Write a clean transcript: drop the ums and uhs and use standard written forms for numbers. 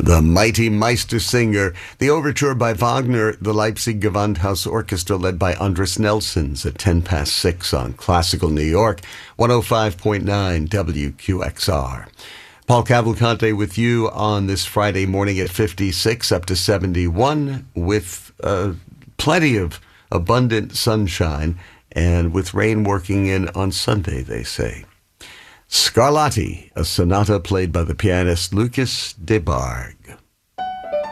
The Mighty Meistersinger, the overture by Wagner, the Leipzig Gewandhaus Orchestra led by Andres Nelsons at 6:10 on Classical New York, 105.9 WQXR. Paul Cavalcante with you on this Friday morning at 56 up to 71 with plenty of abundant sunshine and with rain working in on Sunday, they say. Scarlatti, a sonata played by the pianist Lucas Debargue.